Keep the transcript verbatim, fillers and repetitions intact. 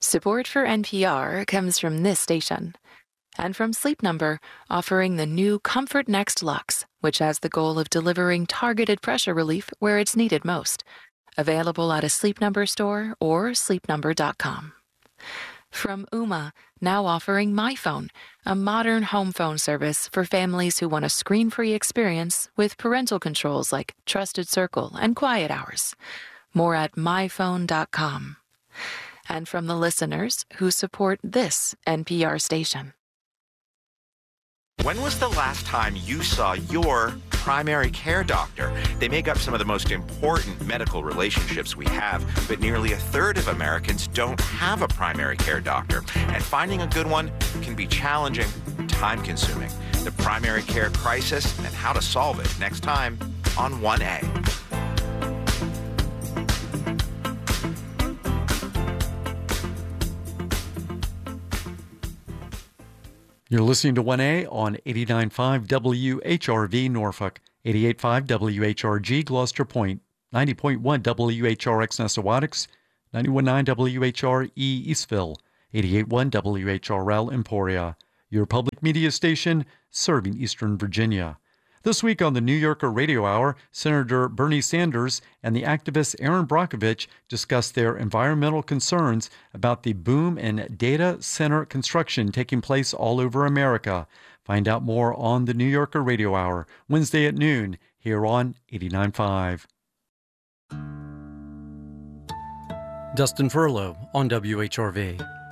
Support for N P R comes from this station and from Sleep Number, offering the new Comfort Next Luxe, which has the goal of delivering targeted pressure relief where it's needed most. Available at a Sleep Number store or sleep number dot com. From Ooma, now offering MyPhone, a modern home phone service for families who want a screen-free experience with parental controls like Trusted Circle and Quiet Hours. More at my phone dot com. And from the listeners who support this N P R station. When was the last time you saw your primary care doctor? They make up some of the most important medical relationships we have, but nearly a third of Americans don't have a primary care doctor. And finding a good one can be challenging, time-consuming. The primary care crisis and how to solve it next time on one A. You're listening to one A on eighty-nine point five W H R V Norfolk, eighty-eight point five W H R G Gloucester Point, ninety point one W H R X Nessawadox, ninety-one point nine W H R E Eastville, eighty-eight point one W H R L Emporia, your public media station serving Eastern Virginia. This week on the New Yorker Radio Hour, Senator Bernie Sanders and the activist Erin Brockovich discussed their environmental concerns about the boom in data center construction taking place all over America. Find out more on the New Yorker Radio Hour, Wednesday at noon, here on eighty-nine point five. Dustin Furlow on W H R V.